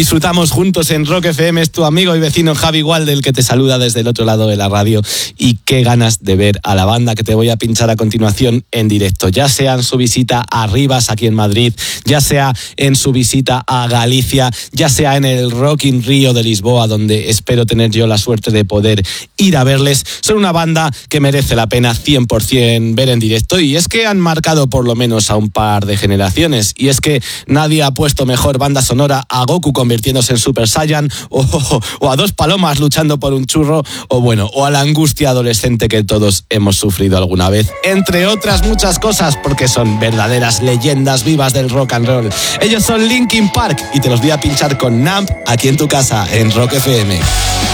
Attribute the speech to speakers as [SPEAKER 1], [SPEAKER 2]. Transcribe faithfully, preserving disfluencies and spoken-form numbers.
[SPEAKER 1] disfrutamos juntos en Rock F M. Es tu amigo y vecino Javi Walde el que te saluda desde el otro lado de la radio. Y qué ganas de ver a la banda que te voy a pinchar a continuación en directo, ya sea en su visita a Rivas aquí en Madrid, ya sea en su visita a Galicia, ya sea en el Rock in Rio de Lisboa, donde espero tener yo la suerte de poder ir a verles. Son una banda que merece la pena cien por ciento ver en directo, y es que han marcado por lo menos a un par de generaciones, y es que nadie ha puesto mejor banda sonora a Goku convirtiéndose en Super Saiyan, o, o, o a dos palomas luchando por un churro, o bueno, o a la angustia adolescente que todos hemos sufrido alguna vez, entre otras muchas cosas, porque son verdaderas leyendas vivas del rock and roll. Ellos son Linkin Park y te los voy a pinchar con Numb aquí en tu casa en Rock F M.